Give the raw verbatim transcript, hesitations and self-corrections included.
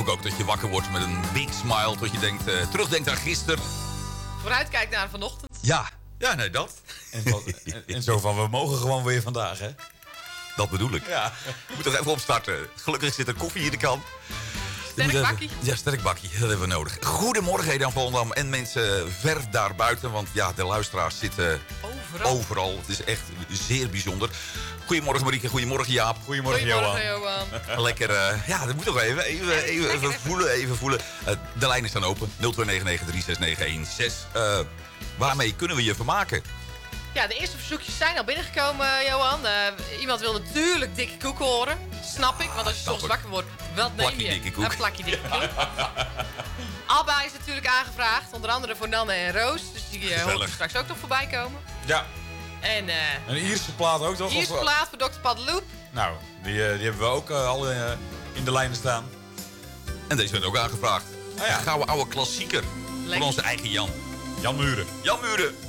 ik ook dat je wakker wordt met een big smile. Dat je denkt, uh, terugdenkt aan gisteren. Vooruitkijkt naar vanochtend. Ja, ja, nee, dat. En, van, en, en zo van, we mogen gewoon weer vandaag, hè? Dat bedoel ik. Ja. Ik moet toch even opstarten. Gelukkig zit er koffie in de kan. Sterk bakkie. Ja, sterk bakkie. Dat hebben we nodig. Goedemorgen, Edam Volendam en mensen ver daarbuiten. Want ja, de luisteraars zitten overal. overal. Het is echt zeer bijzonder. Goedemorgen Marieke, goedemorgen Jaap. Goedemorgen, Goedemorgen, Johan. Johan. Lekker, uh, ja, dat moet toch even, even, even, even voelen, even voelen. Uh, de lijnen staan open, nul twee negen negen drie zes negen een zes. Uh, waarmee kunnen we je vermaken? Ja, de eerste verzoekjes zijn al binnengekomen, Johan. Uh, iemand wil natuurlijk dikke koek horen. Snap ik, want als je Snap soms ik. wakker wordt, wat neem Plakje je? dikke koek. Een plakje dikke koek. Abba is natuurlijk aangevraagd, onder andere voor Nanne en Roos. Dus die uh, horen we straks ook nog voorbij komen. Ja. En uh, Een Ierse plaat ook, toch? Ierse Of, plaat voor dokter Paddeloep. Nou, die, uh, die hebben we ook uh, al uh, in de lijnen staan. En deze werd ook aangevraagd. Oh ja. Een gouden oude klassieker. Lekker. Van onze eigen Jan. Jan Muren. Jan Muren.